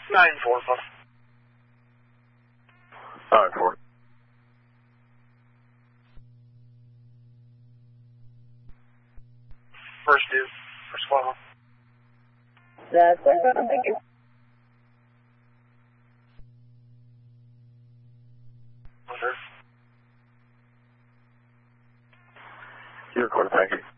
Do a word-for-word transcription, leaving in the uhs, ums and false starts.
Nine four, Buff. Nine four. First due. First follow. That's what I'm thinking. Okay. You're recorded, thank you.